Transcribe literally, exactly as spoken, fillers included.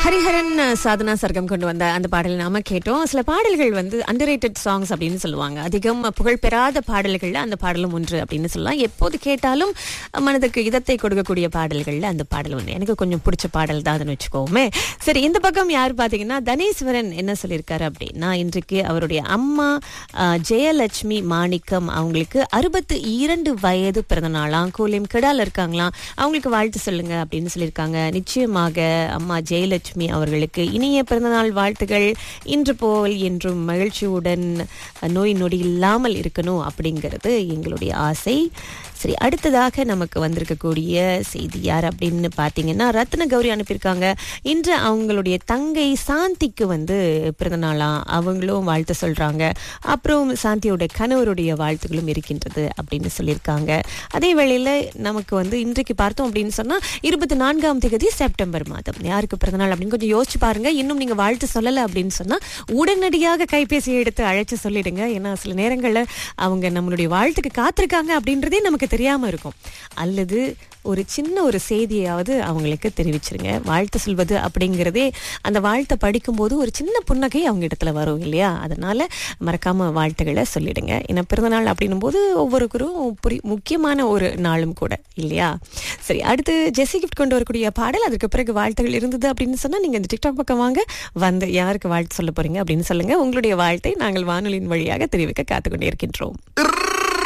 ஹரிஹரன் சாதனா சர்க்கம் கொண்டு வந்த அந்த பாடலை நாம கேட்டோம். சில பாடல்கள் வந்து அண்டர்ரேட்டட் சாங்ஸ் அப்படின்னு சொல்லுவாங்க. அதிகம் புகழ் பெறாத பாடல்கள்ல அந்த பாடலும் ஒன்று அப்படின்னு சொல்லலாம். எப்போது கேட்டாலும் மனதுக்கு இதத்தை கொடுக்கக்கூடிய பாடல்கள்ல அந்த பாடல் ஒன்று. எனக்கு கொஞ்சம் பிடிச்ச பாடல் தான் அதுன்னு வச்சுக்கோமே. சரி, இந்த பக்கம் யார் பாத்தீங்கன்னா தனேஸ்வரன் என்ன சொல்லியிருக்காரு அப்படின்னா, இன்றைக்கு அவருடைய அம்மா அஹ், ஜெயலட்சுமி மாணிக்கம் அவங்களுக்கு அறுபத்தி இரண்டு வயது பிறந்த நாளாம். கோலியம் கெடால இருக்காங்களாம். அவங்களுக்கு வாழ்த்து சொல்லுங்க அப்படின்னு சொல்லியிருக்காங்க. நிச்சயமாக அம்மா ஜெயலட்சுமி அவர்களுக்கு இனிய பிறந்தநாள் வாழ்த்துகள். இன்று போல் என்றும் மகிழ்ச்சியுடன் நோய் நொடி இல்லாமல் இருக்கணும் அப்படிங்கிறது எங்களுடைய ஆசை. சரி, அடுத்ததாக நமக்கு வந்திருக்கக்கூடிய செய்தி யார் அப்படின்னு பார்த்தீங்கன்னா, ரத்ன கௌரி அனுப்பியிருக்காங்க. இன்று அவங்களுடைய தங்கை சாந்திக்கு வந்து பிறந்தநாளாம். அவங்களும் வாழ்த்து சொல்றாங்க. அப்புறம் சாந்தியோட கணவருடைய வாழ்த்துகளும் இருக்கின்றது அப்படின்னு சொல்லியிருக்காங்க. அதே வேளையில நமக்கு வந்து இன்றைக்கு பார்த்தோம் அப்படின்னு சொன்னா இருபத்தி நான்காம் தேதி செப்டம்பர் மாதம் யாருக்கு பிறந்தநாள் அப்படின்னு கொஞ்சம் யோசிச்சு பாருங்க. இன்னும் நீங்க வாழ்த்து சொல்லல அப்படின்னு சொன்னா உடனடியாக கைபேசியை எடுத்து அழைச்சு சொல்லிடுங்க. ஏன்னா சில நேரங்கள்ல அவங்க நம்மளுடைய வாழ்த்துக்கு காத்திருக்காங்க அப்படின்றதே நமக்கு தெரியாம இருக்கும். அல்லது ஒரு சின்ன ஒரு செய்தியாவது அவங்களுக்கு தெரிவிச்சிருங்க. வாழ்த்து சொல்வது அப்படிங்கிறதே அந்த வாழ்த்தை படிக்கும்போது ஒரு சின்ன புன்னகை அவங்க இடத்துல வரும் இல்லையா? அதனால மறக்காம வாழ்த்துக்களை சொல்லிடுங்க. ஏன்னா பிறந்தநாள் அப்படின்னும் போது ஒவ்வொருவரும் புரி முக்கியமான ஒரு நாளும் கூட இல்லையா? சரி, அடுத்து ஜெஸி கிஃப்ட் கொண்டு வரக்கூடிய பாடல். அதுக்கு பிறகு வாழ்த்துகள் இருந்தது அப்படின்னு சொன்னா நீங்க இந்த டிக்டாக் பக்கம் வாங்க, வந்து யாருக்கு வாழ்த்து சொல்ல போறீங்க அப்படின்னு சொல்லுங்க. உங்களுடைய வாழ்த்தை நாங்கள் வானொலியின் வழியாக தெரிவிக்க காத்துக்கொண்டே இருக்கின்றோம்.